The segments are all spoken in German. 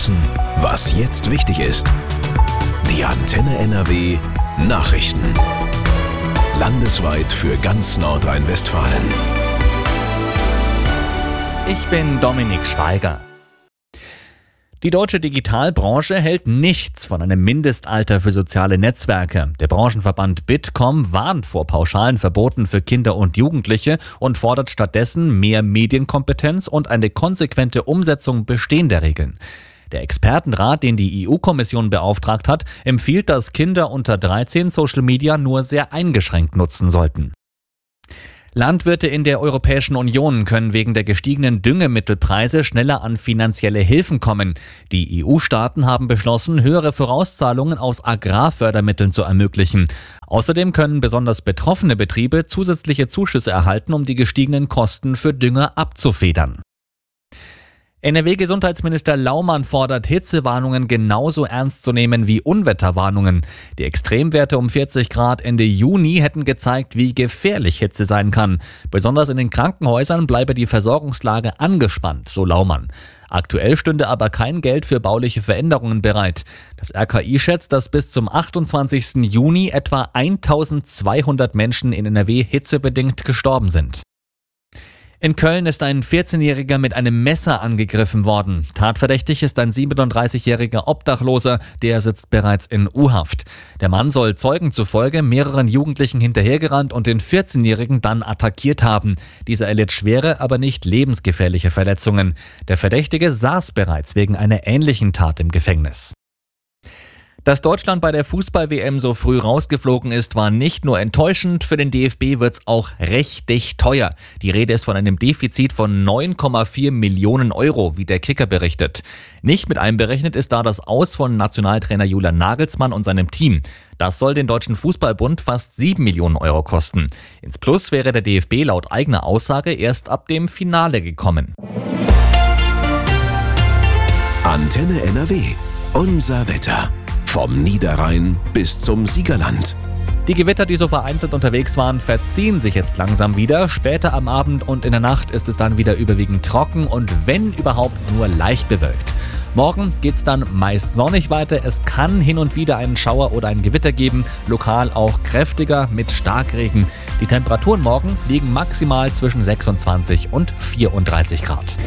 wissen, was jetzt wichtig ist. Die Antenne NRW Nachrichten. Landesweit für ganz Nordrhein-Westfalen. Ich bin Dominik Schweiger. Die deutsche Digitalbranche hält nichts von einem Mindestalter für soziale Netzwerke. Der Branchenverband Bitkom warnt vor pauschalen Verboten für Kinder und Jugendliche und fordert stattdessen mehr Medienkompetenz und eine konsequente Umsetzung bestehender Regeln. Der Expertenrat, den die EU-Kommission beauftragt hat, empfiehlt, dass Kinder unter 13 Social Media nur sehr eingeschränkt nutzen sollten. Landwirte in der Europäischen Union können wegen der gestiegenen Düngemittelpreise schneller an finanzielle Hilfen kommen. Die EU-Staaten haben beschlossen, höhere Vorauszahlungen aus Agrarfördermitteln zu ermöglichen. Außerdem können besonders betroffene Betriebe zusätzliche Zuschüsse erhalten, um die gestiegenen Kosten für Dünger abzufedern. NRW-Gesundheitsminister Laumann fordert, Hitzewarnungen genauso ernst zu nehmen wie Unwetterwarnungen. Die Extremwerte um 40 Grad Ende Juni hätten gezeigt, wie gefährlich Hitze sein kann. Besonders in den Krankenhäusern bleibe die Versorgungslage angespannt, so Laumann. Aktuell stünde aber kein Geld für bauliche Veränderungen bereit. Das RKI schätzt, dass bis zum 28. Juni etwa 1200 Menschen in NRW hitzebedingt gestorben sind. In Köln ist ein 14-Jähriger mit einem Messer angegriffen worden. Tatverdächtig ist ein 37-jähriger Obdachloser, der sitzt bereits in U-Haft. Der Mann soll Zeugen zufolge mehreren Jugendlichen hinterhergerannt und den 14-Jährigen dann attackiert haben. Dieser erlitt schwere, aber nicht lebensgefährliche Verletzungen. Der Verdächtige saß bereits wegen einer ähnlichen Tat im Gefängnis. Dass Deutschland bei der Fußball-WM so früh rausgeflogen ist, war nicht nur enttäuschend, für den DFB wird's auch richtig teuer. Die Rede ist von einem Defizit von 9,4 Millionen Euro, wie der Kicker berichtet. Nicht mit einberechnet ist da das Aus von Nationaltrainer Julian Nagelsmann und seinem Team. Das soll den Deutschen Fußballbund fast 7 Millionen Euro kosten. Ins Plus wäre der DFB laut eigener Aussage erst ab dem Finale gekommen. Antenne NRW. Unser Wetter. Vom Niederrhein bis zum Siegerland. Die Gewitter, die so vereinzelt unterwegs waren, verziehen sich jetzt langsam wieder. Später am Abend und in der Nacht ist es dann wieder überwiegend trocken und wenn überhaupt nur leicht bewölkt. Morgen geht's dann meist sonnig weiter. Es kann hin und wieder einen Schauer oder ein Gewitter geben, lokal auch kräftiger mit Starkregen. Die Temperaturen morgen liegen maximal zwischen 26 und 34 Grad.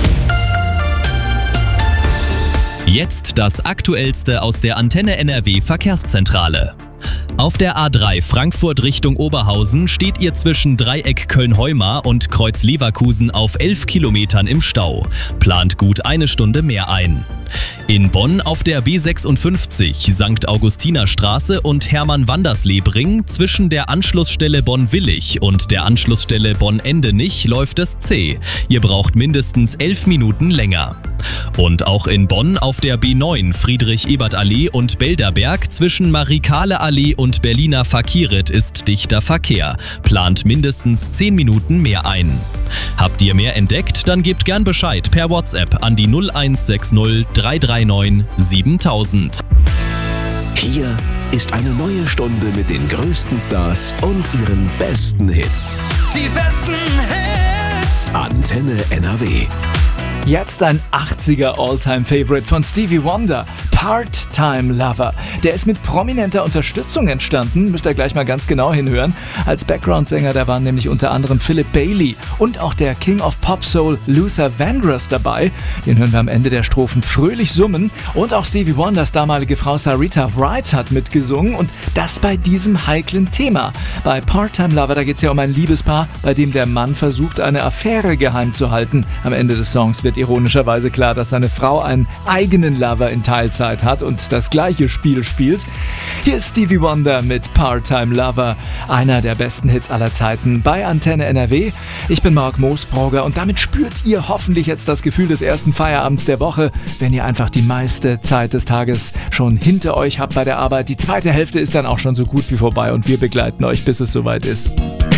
Jetzt das Aktuellste aus der Antenne NRW Verkehrszentrale. Auf der A3 Frankfurt Richtung Oberhausen steht ihr zwischen Dreieck Köln-Heumar und Kreuz Leverkusen auf 11 Kilometern im Stau. Plant gut eine Stunde mehr ein. In Bonn auf der B56 St. Augustiner Straße und Hermann-Wandersleb-Ring zwischen der Anschlussstelle Bonn-Willig und der Anschlussstelle Bonn-Endenich läuft es zäh. Ihr braucht mindestens 11 Minuten länger. Und auch in Bonn auf der B9 Friedrich-Ebert-Allee und Belderberg zwischen Marikale-Allee und Berliner Fakiret ist dichter Verkehr. Plant mindestens 10 Minuten mehr ein. Habt ihr mehr entdeckt? Dann gebt gern Bescheid per WhatsApp an die 0160 339 7000. Hier ist eine neue Stunde mit den größten Stars und ihren besten Hits. Die besten Hits. Antenne NRW. Jetzt ein 80er All-Time-Favorite von Stevie Wonder, Part-Time Lover. Der ist mit prominenter Unterstützung entstanden, müsst ihr gleich mal ganz genau hinhören. Als Background-Sänger, da waren nämlich unter anderem Philip Bailey und auch der King of Pop Soul Luther Vandross dabei. Den hören wir am Ende der Strophen fröhlich summen. Und auch Stevie Wonders damalige Frau Sarita Wright hat mitgesungen und das bei diesem heiklen Thema. Bei Part-Time Lover, da geht es ja um ein Liebespaar, bei dem der Mann versucht, eine Affäre geheim zu halten. Am Ende des Songs wird ironischerweise klar, dass seine Frau einen eigenen Lover in Teilzeit hat und das gleiche Spiel spielt. Hier ist Stevie Wonder mit Part-Time Lover, einer der besten Hits aller Zeiten bei Antenne NRW. Ich bin Marc Moosbrugger und damit spürt ihr hoffentlich jetzt das Gefühl des ersten Feierabends der Woche, wenn ihr einfach die meiste Zeit des Tages schon hinter euch habt bei der Arbeit. Die zweite Hälfte ist dann auch schon so gut wie vorbei und wir begleiten euch, bis es soweit ist.